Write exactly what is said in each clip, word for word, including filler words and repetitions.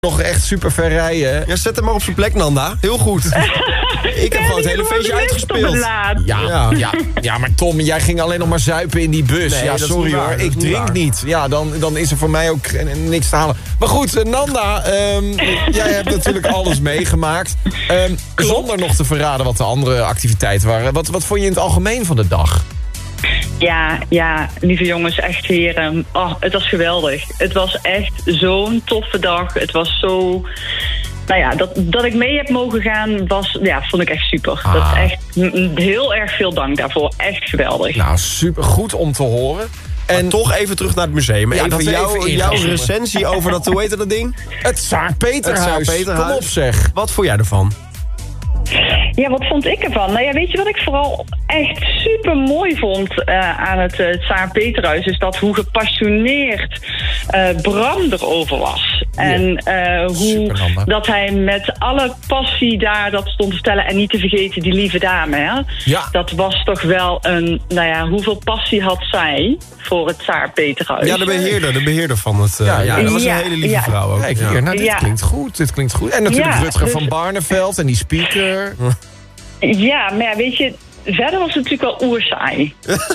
Nog echt super ver rijden. Ja, zet hem maar op zijn plek, Nanda. Heel goed. Ik heb gewoon het hele feestje uitgespeeld. Ja, ja. Ja, ja, maar Tom, jij ging alleen nog maar zuipen in die bus. Nee, ja, dat is sorry niet waar, hoor, dat ik is niet drink waar. niet. Ja, dan, dan is er voor mij ook eh, niks te halen. Maar goed, eh, Nanda, ehm, jij hebt natuurlijk alles meegemaakt. Ehm, zonder nog te verraden wat de andere activiteiten waren. Wat, wat vond je in het algemeen van de dag? Ja, ja, lieve jongens, echt heren. Oh, het was geweldig. Het was echt zo'n toffe dag. Het was zo... Nou ja, dat, dat ik mee heb mogen gaan, was, ja, vond ik echt super. Ah. Dat is echt m- heel erg veel dank daarvoor. Echt geweldig. Nou, super goed om te horen. En En toch even terug naar het museum. Ja, dat even we jou, even jouw ingaan. recensie over dat, hoe heet dat ding? het Tsaar-Peterhuis. Het Tsaar-Peterhuis. Kom op zeg. Wat vond jij ervan? Ja, wat vond ik ervan? Nou ja, weet je wat ik vooral echt super mooi vond uh, aan het uh, Tsaar-Peterhuis? Is dat hoe gepassioneerd uh, Bram erover was. Ja. En uh, hoe Super, dat hij met alle passie daar dat stond te vertellen. En niet te vergeten die lieve dame, hè? Ja. Dat was toch wel een... Nou ja, hoeveel passie had zij voor het Tsaar-Peterhuis? Ja, de beheerder, de beheerder van het... Uh, Ja, ja, ja. dat was Ja, een hele lieve ja. vrouw ook. Kijk Ja. hier, nou dit Ja. klinkt goed, dit klinkt goed. En natuurlijk Ja, Rutger dus- van Barneveld en die speaker. Ja, maar ja, weet je, verder was het natuurlijk wel oersaai.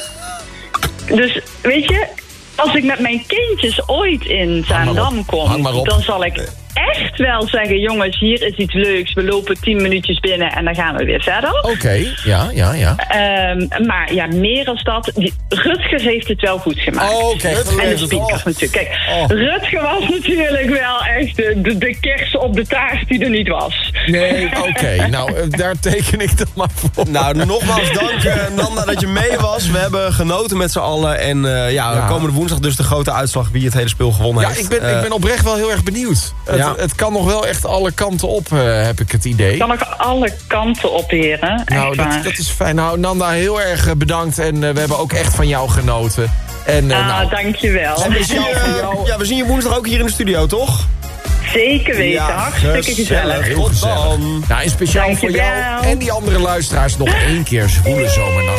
Dus, weet je, als ik met mijn kindjes ooit in Hang maar Zaandam op. kom, Hang maar op. dan zal ik echt wel zeggen, jongens, hier is iets leuks. We lopen tien minuutjes binnen en dan gaan we weer verder. Oké, ja, ja, ja. Ehm, maar ja, meer als dat. Die, Rutger heeft het wel goed gemaakt. Oh, oké. Rutger En de heeft het speakers al. natuurlijk. Kijk, Oh. Rutger was natuurlijk wel echt de, de, de kers op de taart die er niet was. Nee, oké. Nou, eh, daar teken ik dan maar voor. Nou, nogmaals dank uh, Nanda dat je mee was. We hebben genoten met z'n allen. En uh, ja, Ja. komende woensdag dus de grote uitslag wie het hele speel gewonnen Ja, heeft. ik ben, Uh, ik ben oprecht wel heel erg benieuwd. Het, Ja. het kan nog wel echt alle kanten op, uh, heb ik het idee. Kan ook alle kanten op, heren. Echt Nou, waar. dat, dat is fijn. Nou, Nanda, heel erg eh, bedankt. En uh, we hebben ook echt van jou genoten. En, uh, Ah, nou, dankjewel. speciaal voor uh, jou. ja, we zien je woensdag ook hier in de studio, toch? Zeker weten, hartstikke gezellig. Heel Tot gezellig. dan. Nou, en speciaal voor jou Dankjewel. en die andere luisteraars nog één keer Zwoele Zomernacht.